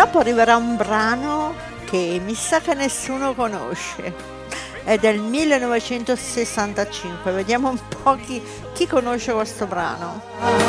Dopo arriverà un brano che mi sa che nessuno conosce. È del 1965, vediamo un po' chi conosce questo brano.